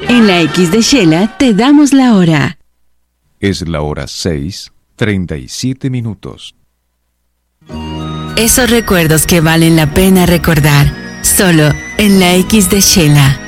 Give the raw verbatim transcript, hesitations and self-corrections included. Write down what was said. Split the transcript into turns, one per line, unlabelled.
En la X de Shela te damos la hora.
Es la hora seis, treinta y siete minutos.
Esos recuerdos que valen la pena recordar, solo en la X de Shela.